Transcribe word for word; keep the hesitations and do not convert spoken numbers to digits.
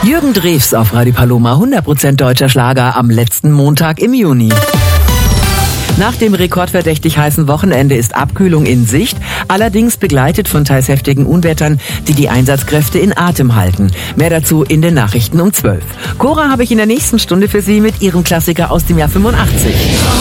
Jürgen Drews auf Radio Paloma, hundert Prozent deutscher Schlager am letzten Montag im Juni. Nach dem rekordverdächtig heißen Wochenende ist Abkühlung in Sicht, allerdings begleitet von teils heftigen Unwettern, die die Einsatzkräfte in Atem halten. Mehr dazu in den Nachrichten um zwölf. Cora habe ich in der nächsten Stunde für Sie mit ihrem Klassiker aus dem Jahr fünfundachtzig.